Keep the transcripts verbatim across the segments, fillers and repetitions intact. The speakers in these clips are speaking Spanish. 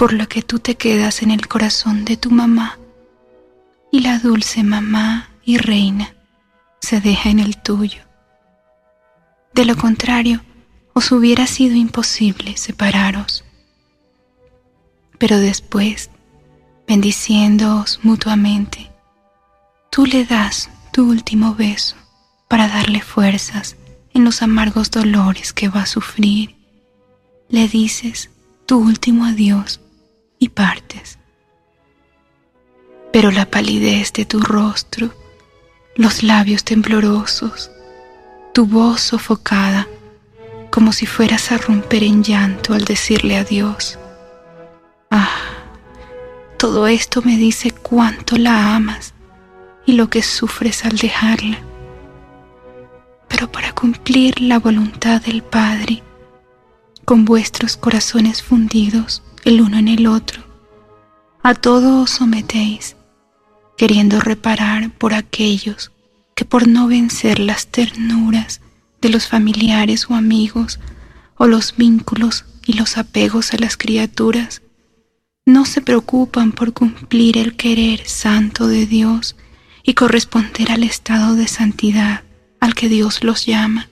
por lo que tú te quedas en el corazón de tu mamá y la dulce mamá y reina se deja en el tuyo. De lo contrario, os hubiera sido imposible separaros. Pero después, bendiciéndoos mutuamente, tú le das tu último beso para darle fuerzas en los amargos dolores que va a sufrir. Le dices tu último adiós y partes. Pero la palidez de tu rostro, los labios temblorosos, tu voz sofocada, como si fueras a romper en llanto al decirle adiós. Ah, todo esto me dice cuánto la amas y lo que sufres al dejarla. Pero para cumplir la voluntad del Padre, con vuestros corazones fundidos el uno en el otro, a todo os sometéis, queriendo reparar por aquellos que por no vencer las ternuras de los familiares o amigos, o los vínculos y los apegos a las criaturas, no se preocupan por cumplir el querer santo de Dios y corresponder al estado de santidad al que Dios los llama.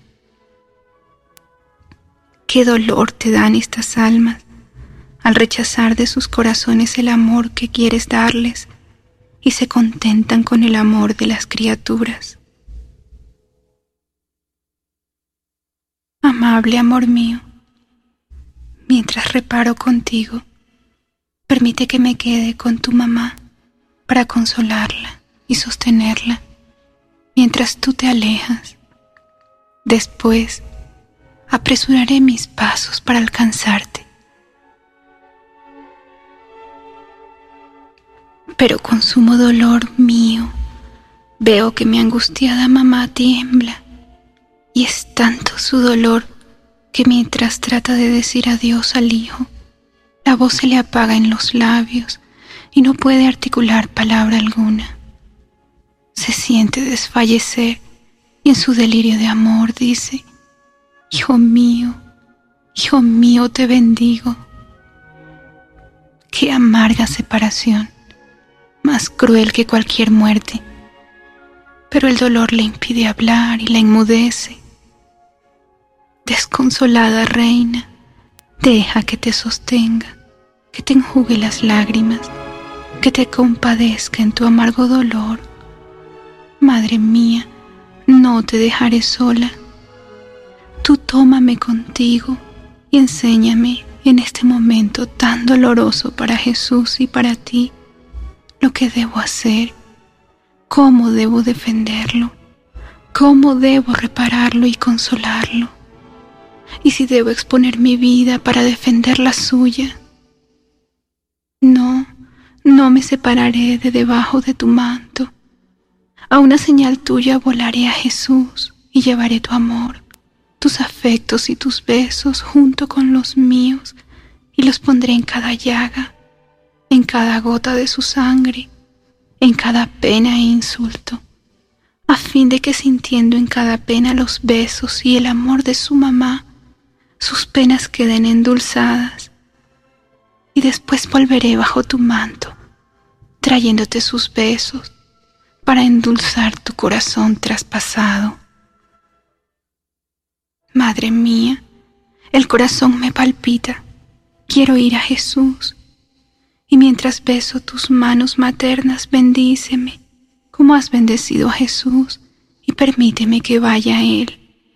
Qué dolor te dan estas almas al rechazar de sus corazones el amor que quieres darles y se contentan con el amor de las criaturas. Amable amor mío, mientras reparo contigo, permite que me quede con tu mamá para consolarla y sostenerla mientras tú te alejas. Después, apresuraré mis pasos para alcanzarte. Pero con sumo dolor mío, veo que mi angustiada mamá tiembla, y es tanto su dolor que mientras trata de decir adiós al hijo, la voz se le apaga en los labios y no puede articular palabra alguna. Se siente desfallecer y en su delirio de amor dice: Hijo mío, hijo mío, te bendigo. Qué amarga separación, más cruel que cualquier muerte. Pero el dolor le impide hablar y la enmudece. Desconsolada reina, deja que te sostenga, que te enjugue las lágrimas, que te compadezca en tu amargo dolor. Madre mía, no te dejaré sola. Tú tómame contigo y enséñame en este momento tan doloroso para Jesús y para ti lo que debo hacer, cómo debo defenderlo, cómo debo repararlo y consolarlo, y si debo exponer mi vida para defender la suya. No, no me separaré de debajo de tu manto. A una señal tuya volaré a Jesús y llevaré tu amor, tus afectos y tus besos junto con los míos, y los pondré en cada llaga, en cada gota de su sangre, en cada pena e insulto, a fin de que sintiendo en cada pena los besos y el amor de su mamá, sus penas queden endulzadas. Y después volveré bajo tu manto, trayéndote sus besos, para endulzar tu corazón traspasado. Madre mía, el corazón me palpita, quiero ir a Jesús, y mientras beso tus manos maternas, bendíceme, como has bendecido a Jesús, y permíteme que vaya a Él.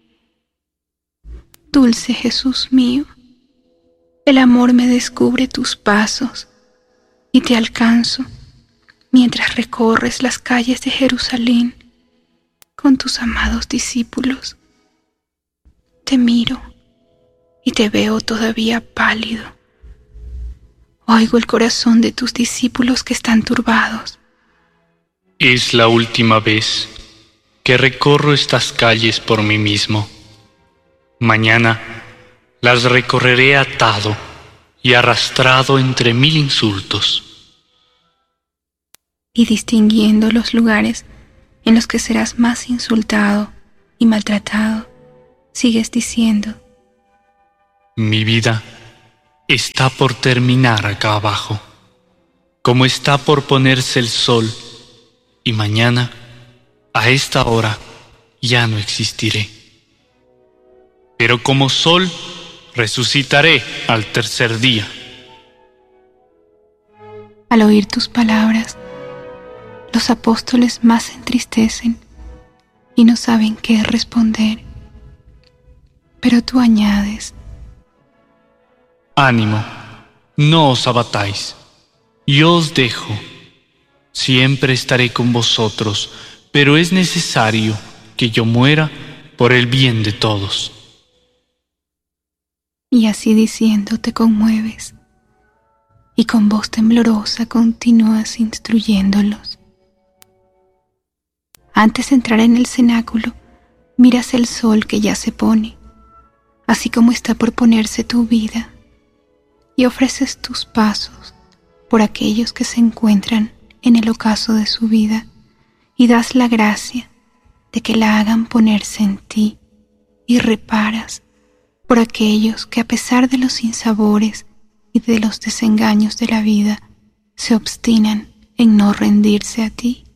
Dulce Jesús mío, el amor me descubre tus pasos, y te alcanzo, mientras recorres las calles de Jerusalén con tus amados discípulos. Te miro y te veo todavía pálido. Oigo el corazón de tus discípulos que están turbados. Es la última vez que recorro estas calles por mí mismo. Mañana las recorreré atado y arrastrado entre mil insultos. Y distinguiendo los lugares en los que serás más insultado y maltratado, sigues diciendo: Mi vida está por terminar acá abajo, como está por ponerse el sol, y mañana, a esta hora, ya no existiré. Pero como sol, resucitaré al tercer día. Al oír tus palabras, los apóstoles más se entristecen y no saben qué responder. Pero tú añades: Ánimo, no os abatáis, yo os dejo. Siempre estaré con vosotros, pero es necesario que yo muera por el bien de todos. Y así diciendo te conmueves, y con voz temblorosa continúas instruyéndolos. Antes de entrar en el cenáculo, miras el sol que ya se pone, así como está por ponerse tu vida, y ofreces tus pasos por aquellos que se encuentran en el ocaso de su vida, y das la gracia de que la hagan ponerse en ti, y reparas por aquellos que, a pesar de los sinsabores y de los desengaños de la vida, se obstinan en no rendirse a ti.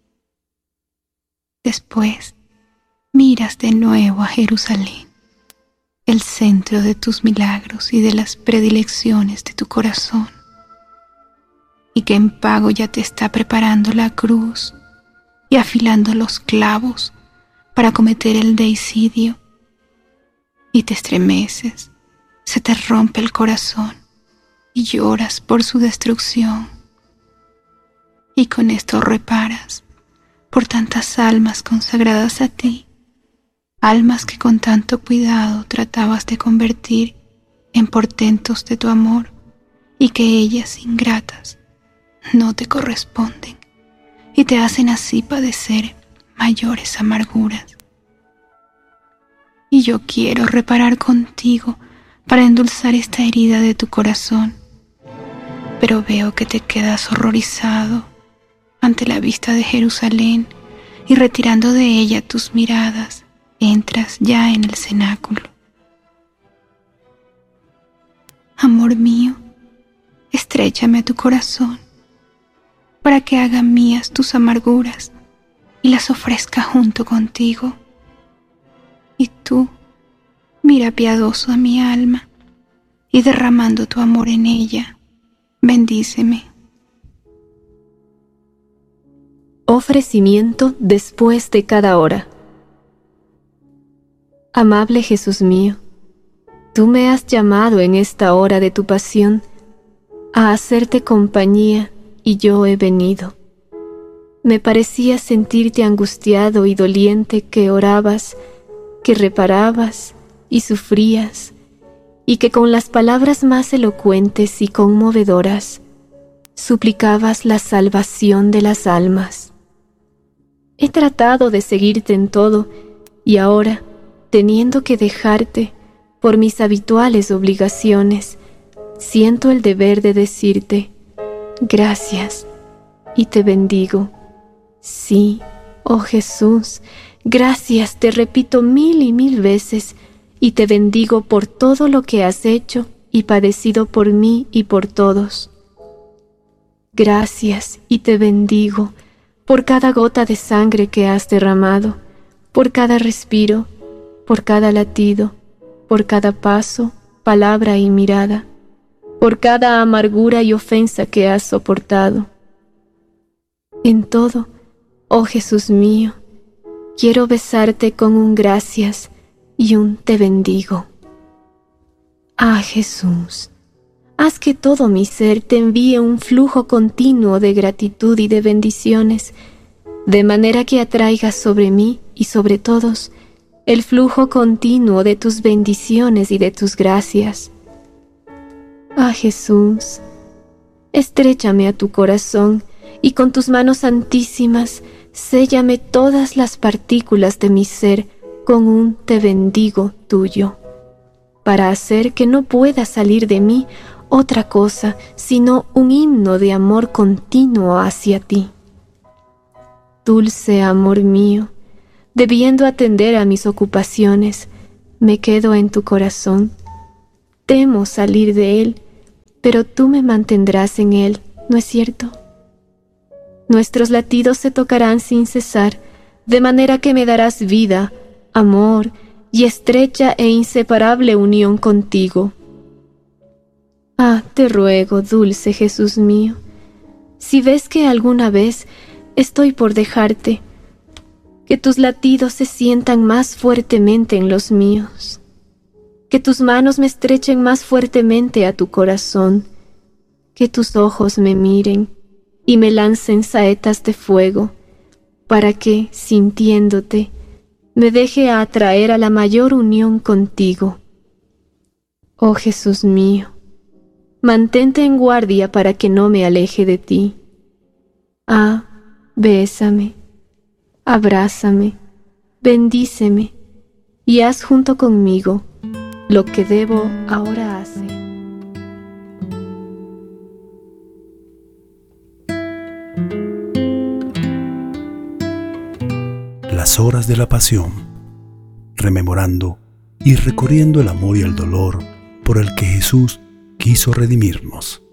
Después miras de nuevo a Jerusalén, el centro de tus milagros y de las predilecciones de tu corazón, y que en pago ya te está preparando la cruz y afilando los clavos para cometer el deicidio, y te estremeces, se te rompe el corazón y lloras por su destrucción. Y con esto reparas por tantas almas consagradas a ti, almas que con tanto cuidado tratabas de convertir en portentos de tu amor, y que ellas, ingratas, no te corresponden y te hacen así padecer mayores amarguras. Y yo quiero reparar contigo para endulzar esta herida de tu corazón, pero veo que te quedas horrorizado ante la vista de Jerusalén, y retirando de ella tus miradas, entras ya en el cenáculo. Amor mío, estréchame a tu corazón, para que haga mías tus amarguras y las ofrezca junto contigo. Y tú, mira piadoso a mi alma, y derramando tu amor en ella, bendíceme. Ofrecimiento después de cada hora. Amable Jesús mío, tú me has llamado en esta hora de tu pasión a hacerte compañía, y yo he venido. Me parecía sentirte angustiado y doliente, que orabas, que reparabas y sufrías, y que con las palabras más elocuentes y conmovedoras suplicabas la salvación de las almas. He tratado de seguirte en todo, y ahora, teniendo que dejarte por mis habituales obligaciones, siento el deber de decirte gracias y te bendigo. Sí, oh Jesús, gracias te repito mil y mil veces, y te bendigo por todo lo que has hecho y padecido por mí y por todos. Gracias y te bendigo por cada gota de sangre que has derramado, por cada respiro, por cada latido, por cada paso, palabra y mirada, por cada amargura y ofensa que has soportado. En todo, oh Jesús mío, quiero besarte con un gracias y un te bendigo. Ah, Jesús, haz que todo mi ser te envíe un flujo continuo de gratitud y de bendiciones, de manera que atraigas sobre mí y sobre todos el flujo continuo de tus bendiciones y de tus gracias. Ah, Jesús, estréchame a tu corazón, y con tus manos santísimas séllame todas las partículas de mi ser con un te bendigo tuyo, para hacer que no pueda salir de mí otra cosa sino un himno de amor continuo hacia ti. Dulce amor mío, debiendo atender a mis ocupaciones, me quedo en tu corazón. Temo salir de él pero tú me mantendrás en él, ¿no es cierto? Nuestros latidos se tocarán sin cesar, de manera que me darás vida, amor y estrecha e inseparable unión contigo. Ah, te ruego, dulce Jesús mío, si ves que alguna vez estoy por dejarte, que tus latidos se sientan más fuertemente en los míos, que tus manos me estrechen más fuertemente a tu corazón, que tus ojos me miren y me lancen saetas de fuego, para que, sintiéndote, me deje atraer a la mayor unión contigo. Oh Jesús mío, mantente en guardia para que no me aleje de ti. Ah, bésame, abrázame, bendíceme, y haz junto conmigo lo que debo ahora hacer. Las horas de la pasión, rememorando y recorriendo el amor y el dolor por el que Jesús quiso redimirnos.